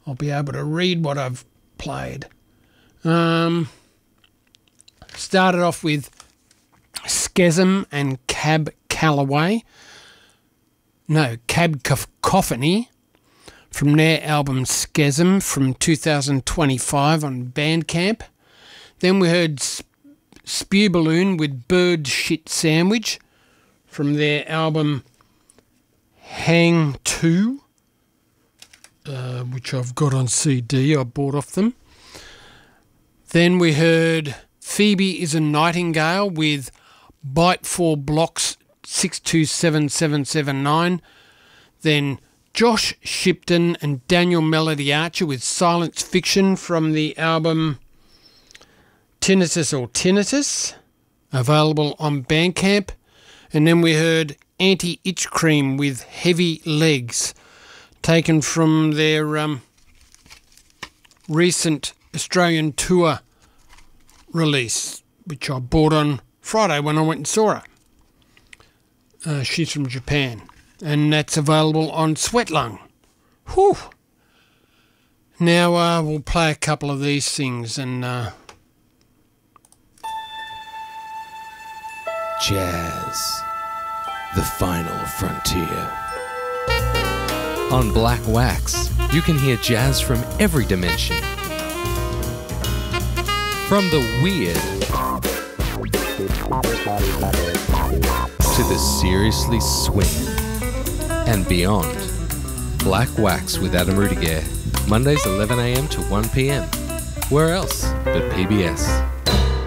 I'll be able to read what I've played. Started off with Schism and Cab Cacophony from their album Schism from 2025 on Bandcamp. Then we heard Spew Balloon with Bird Shit Sandwich from their album Hang 2, which I've got on CD, I bought off them. Then we heard Phoebe is a Nightingale with Bite 4 Blocks 627779. Then Josh Shipton and Daniel Melody Archer with Silence Fiction from the album Tinnitus, available on Bandcamp. And then we heard Anti-Itch Cream with Heavy Legs, taken from their recent Australian tour release, which I bought on Friday when I went and saw her. She's from Japan, and that's available on Sweatlung. Whew. Now we'll play a couple of these things and... Jazz, the final frontier. On Black Wax, you can hear jazz from every dimension. From the weird to the seriously swinging and beyond. Black Wax with Adam Rudiger, Mondays 11 a.m. to 1 p.m. Where else but PBS?